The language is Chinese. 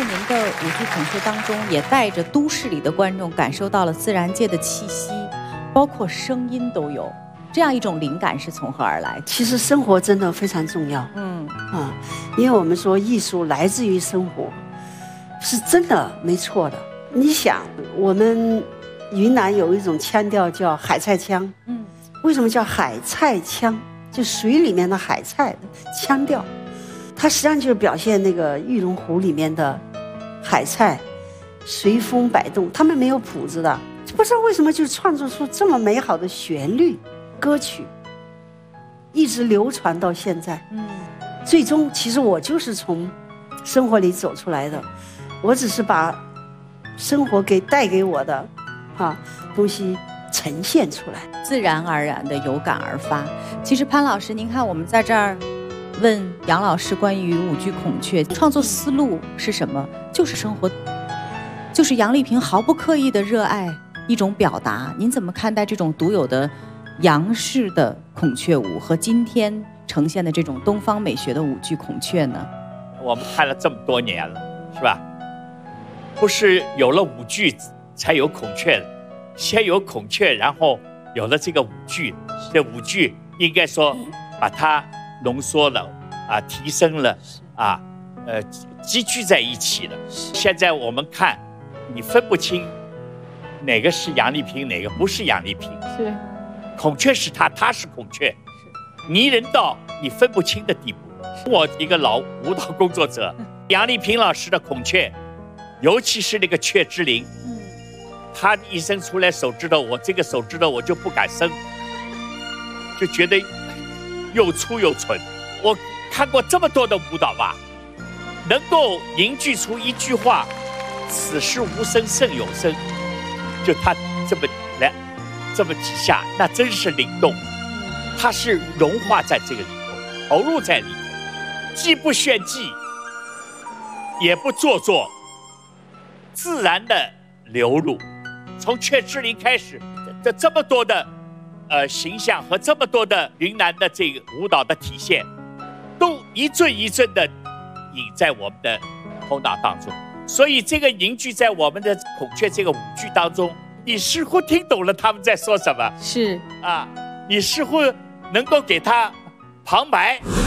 您的舞剧孔雀当中，也带着都市里的观众感受到了自然界的气息，包括声音都有。这样一种灵感是从何而来？ 其实生活真的非常重要。因为我们说艺术来自于生活，是真的没错的。你想，我们云南有一种腔调叫海菜腔，为什么叫海菜腔？就水里面的海菜的腔调，它实际上就是表现那个玉龙湖里面的海菜随风摆动，他们没有谱子的，不知道为什么就创作出这么美好的旋律歌曲，一直流传到现在。最终其实我就是从生活里走出来的，我只是把生活带给我的东西呈现出来， 自然而然的有感而发。其实潘老师，您看我们在这儿问杨老师关于舞剧孔雀创作思路是什么，就是生活，就是杨丽萍毫不刻意的热爱一种表达。您怎么看待这种独有的杨氏的孔雀舞和今天呈现的这种东方美学的舞剧孔雀呢？ 我们看了这么多年了，是吧？不是有了舞剧才有孔雀的，先有孔雀，然后有了这个舞剧。这舞剧应该说把它浓缩了提升了集聚在一起了。现在我们看，你分不清哪个是杨丽萍，哪个不是杨丽萍。 是， 孔雀是她，她是孔雀，迷人到你分不清的地步。我一个老舞蹈工作者，杨丽萍老师的孔雀，尤其是那个雀之灵，她一伸出来手指头，我这个手指头我就不敢伸，就觉得又粗又蠢。我看过这么多的舞蹈吧，能够凝聚出一句话，此时无声胜有声，就他这么几下，那真是灵动。他是融化在这个里头，投入在里头，既不炫技也不做作，自然的流露。从雀之灵开始，这么多的形象和这么多的云南的这个舞蹈的体现，都一阵一阵的引在我们的头脑当中。所以这个凝聚在我们的孔雀这个舞剧当中，你似乎听懂了他们在说什么， 是你似乎能够给他旁白。